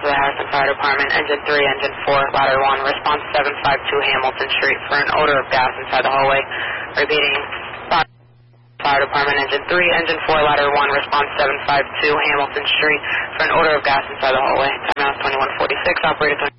the Harrison Fire Department, Engine 3, Engine 4, Ladder 1, response 752 Hamilton Street for an odor of gas inside the hallway. Repeating, Fire Department, Engine 3, Engine 4, Ladder 1, response 752 Hamilton Street for an odor of gas inside the hallway. Time now is 21:46, operator